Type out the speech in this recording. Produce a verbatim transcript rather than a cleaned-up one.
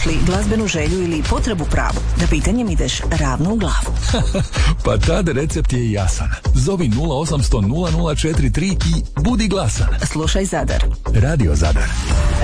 Imaš li glazbenu želju ili potrebu pravu da pitanjem ideš ravno u glavu? Pa tad recept je jasan. Zovi nula osam sto nula nula četiri tri i budi glasan. Slušaj Zadar. Radio Zadar.